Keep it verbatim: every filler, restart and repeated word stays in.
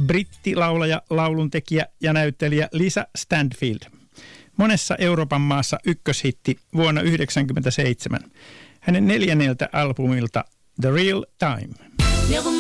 brittilaulaja, lauluntekijä ja näyttelijä Lisa Stanfield. Monessa Euroopan maassa ykköshitti vuonna yhdeksänkymmentäseitsemän. Hänen neljänneltä albumilta The Real Time.